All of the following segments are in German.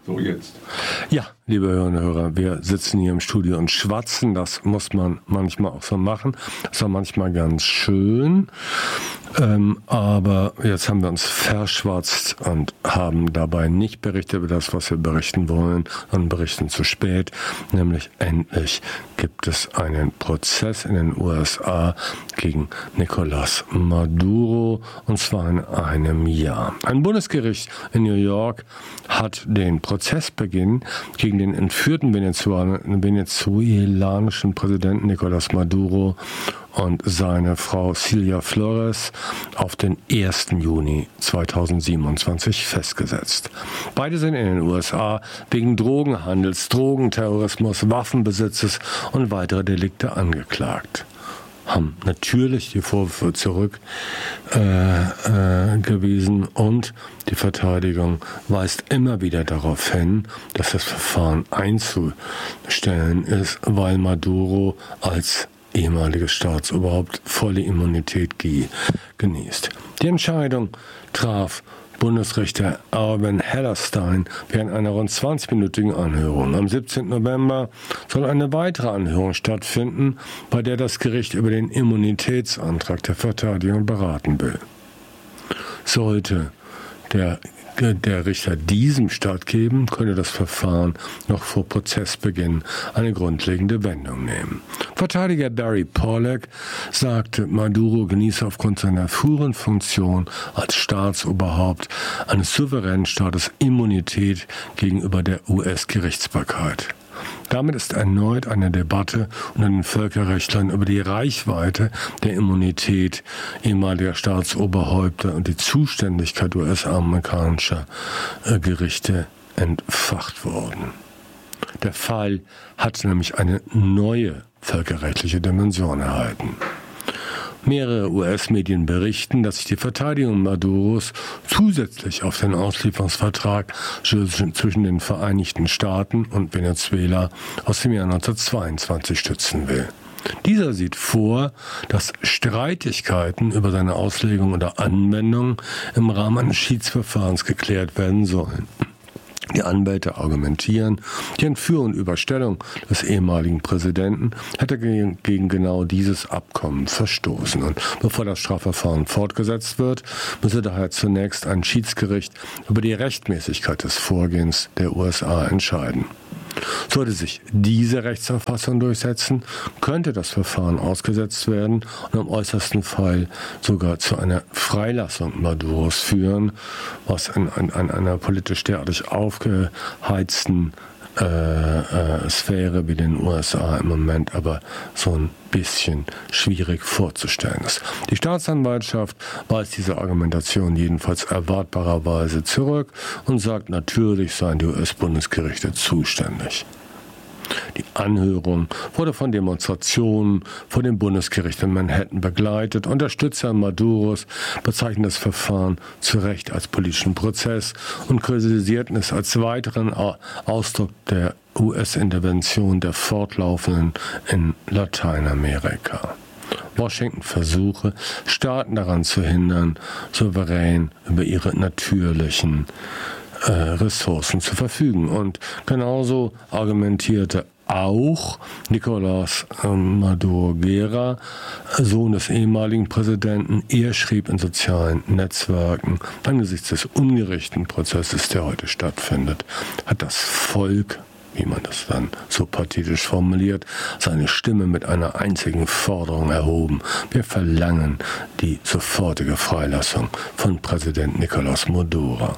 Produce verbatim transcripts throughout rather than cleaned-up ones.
So, jetzt. Ja, liebe Hörerinnen und Hörer, wir sitzen hier im Studio und schwatzen. Das muss man manchmal auch so machen. Das war manchmal ganz schön. Ähm, aber jetzt haben wir uns verschwatzt und haben dabei nicht berichtet über das, was wir berichten wollen, und berichten zu spät. Nämlich endlich gibt es einen Prozess in den U S A gegen Nicolás Maduro, und zwar in einem Jahr. Ein Bundesgericht in New York hat den Prozessbeginn gegen den entführten venezolanischen Präsidenten Nicolás Maduro und seine Frau Cilia Flores auf den ersten Juni zweitausendsiebenundzwanzig festgesetzt. Beide sind in den U S A wegen Drogenhandels, Drogenterrorismus, Waffenbesitzes und weitere Delikte angeklagt. Haben natürlich die Vorwürfe zurückgewiesen äh, äh, und die Verteidigung weist immer wieder darauf hin, dass das Verfahren einzustellen ist, weil Maduro als ehemaliges Staatsoberhaupt volle Immunität genießt. Die Entscheidung traf Bundesrichter Erwin Hellerstein während einer rund zwanzigminütigen Anhörung. Am siebzehnten November soll eine weitere Anhörung stattfinden, bei der das Gericht über den Immunitätsantrag der Verteidigung beraten will. Sollte der der Richter diesem stattgeben, könne das Verfahren noch vor Prozessbeginn eine grundlegende Wendung nehmen. Verteidiger Barry Pollack sagte, Maduro genieße aufgrund seiner früheren Funktion als Staatsoberhaupt eines souveränen Staates Immunität gegenüber der U S-Gerichtsbarkeit. Damit ist erneut eine Debatte unter den Völkerrechtlern über die Reichweite der Immunität ehemaliger Staatsoberhäupter und die Zuständigkeit U S-amerikanischer Gerichte entfacht worden. Der Fall hat nämlich eine neue völkerrechtliche Dimension erhalten. Mehrere U S-Medien berichten, dass sich die Verteidigung Maduros zusätzlich auf den Auslieferungsvertrag zwischen den Vereinigten Staaten und Venezuela aus dem Jahr neunzehnhundertzweiundzwanzig stützen will. Dieser sieht vor, dass Streitigkeiten über seine Auslegung oder Anwendung im Rahmen eines Schiedsverfahrens geklärt werden sollen. Die Anwälte argumentieren, die Entführung und Überstellung des ehemaligen Präsidenten hätte gegen, gegen genau dieses Abkommen verstoßen. Und bevor das Strafverfahren fortgesetzt wird, müsse daher zunächst ein Schiedsgericht über die Rechtmäßigkeit des Vorgehens der U S A entscheiden. Sollte sich diese Rechtsauffassung durchsetzen, könnte das Verfahren ausgesetzt werden und im äußersten Fall sogar zu einer Freilassung Maduros führen, was in, in, in einer politisch derartig aufgeheizten äh, äh, Sphäre wie den U S A im Moment aber so ein bisschen schwierig vorzustellen ist. Die Staatsanwaltschaft weist diese Argumentation jedenfalls erwartbarerweise zurück und sagt, natürlich seien die U S-Bundesgerichte zuständig. Die Anhörung wurde von Demonstrationen vor dem Bundesgericht in Manhattan begleitet. Unterstützer Maduros bezeichnen das Verfahren zu Recht als politischen Prozess und kritisierten es als weiteren Ausdruck der U S-Intervention der fortlaufenden in Lateinamerika. Washington versuche, Staaten daran zu hindern, souverän über ihre natürlichen äh, Ressourcen zu verfügen. Und genauso argumentierte auch Nicolás Maduro Guerra, Sohn des ehemaligen Präsidenten. Er schrieb in sozialen Netzwerken, angesichts des ungerechten Prozesses, der heute stattfindet, hat das Volk, wie man das dann so pathetisch formuliert, seine Stimme mit einer einzigen Forderung erhoben. Wir verlangen die sofortige Freilassung von Präsident Nicolás Maduro.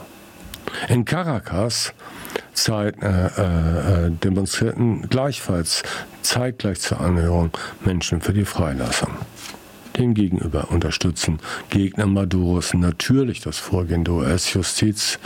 In Caracas Zeit, äh, äh, demonstrierten gleichfalls zeitgleich zur Anhörung Menschen für die Freilassung. Demgegenüber unterstützen Gegner Maduros natürlich das Vorgehen der U S-Justiz.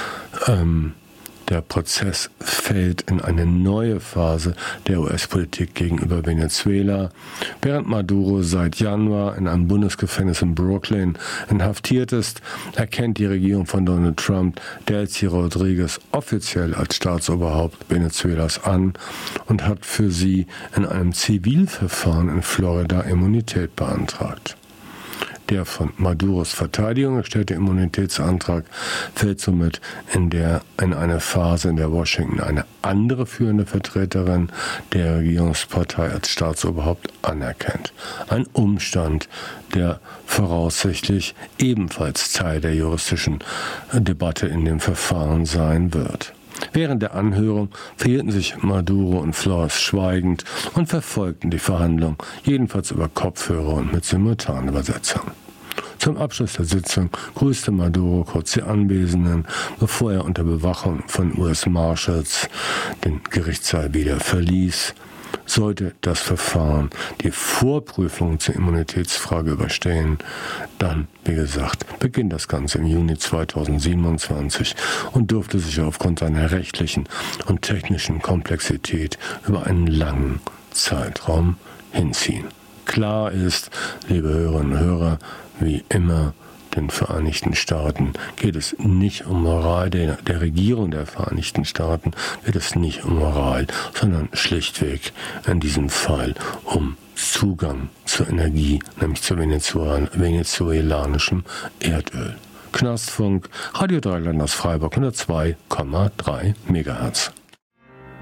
Ähm, Der Prozess fällt in eine neue Phase der U S-Politik gegenüber Venezuela. Während Maduro seit Januar in einem Bundesgefängnis in Brooklyn inhaftiert ist, erkennt die Regierung von Donald Trump Delcy Rodriguez offiziell als Staatsoberhaupt Venezuelas an und hat für sie in einem Zivilverfahren in Florida Immunität beantragt. Der von Maduros Verteidigung gestellte Immunitätsantrag fällt somit in, der, in eine Phase, in der Washington eine andere führende Vertreterin der Regierungspartei als Staatsoberhaupt anerkennt. Ein Umstand, der voraussichtlich ebenfalls Teil der juristischen Debatte in dem Verfahren sein wird. Während der Anhörung verhielten sich Maduro und Flores schweigend und verfolgten die Verhandlungen, jedenfalls über Kopfhörer und mit Simultanübersetzung. Zum Abschluss der Sitzung grüßte Maduro kurz die Anwesenden, bevor er unter Bewachung von U S Marshals den Gerichtssaal wieder verließ. Sollte das Verfahren die Vorprüfung zur Immunitätsfrage überstehen, dann, wie gesagt, beginnt das Ganze im Juni zweitausendsiebenundzwanzig und dürfte sich aufgrund seiner rechtlichen und technischen Komplexität über einen langen Zeitraum hinziehen. Klar ist, liebe Hörerinnen und Hörer, wie immer, den Vereinigten Staaten geht es nicht um Moral, der, der Regierung der Vereinigten Staaten geht es nicht um Moral, sondern schlichtweg in diesem Fall um Zugang zur Energie, nämlich zu Venezuel, venezuelanischem Erdöl. Knastfunk, Radio Dreieckland aus Freiburg, hundertzwei Komma drei Megahertz.